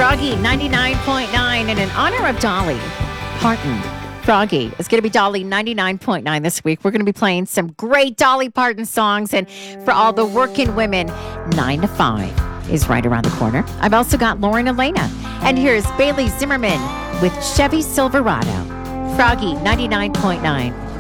Froggy 99.9. And in honor of Dolly Parton, Froggy is going to be Dolly 99.9 this week. We're going to be playing some great Dolly Parton songs. And for all the working women, 9 to 5 is right around the corner. I've also got Lauren Elena. And here's Bailey Zimmerman with Chevy Silverado. Froggy 99.9.